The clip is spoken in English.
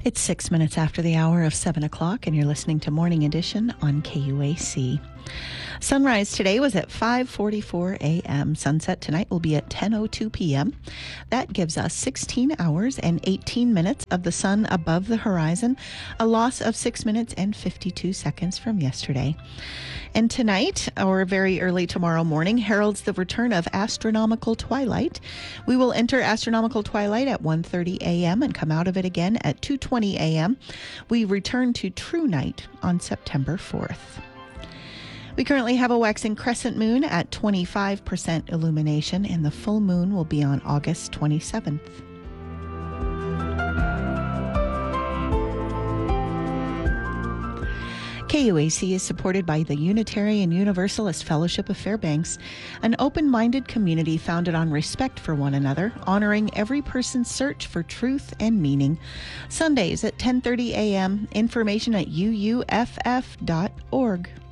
It's 6 minutes after the hour of 7 o'clock, and you're listening to Morning Edition on KUAC. Sunrise today was at 5:44 a.m. Sunset tonight will be at 10:02 p.m. That gives us 16 hours and 18 minutes of the sun above the horizon, a loss of 6 minutes and 52 seconds from yesterday. And tonight, or very early tomorrow morning, heralds the return of astronomical twilight. We will enter astronomical twilight at 1:30 a.m. and come out of it again at 2:20 a.m. We return to true night on September 4th. We currently have a waxing crescent moon at 25% illumination, and the full moon will be on August 27th. KUAC is supported by the Unitarian Universalist Fellowship of Fairbanks, an open-minded community founded on respect for one another, honoring every person's search for truth and meaning. Sundays at 10:30 a.m., information at uuff.org.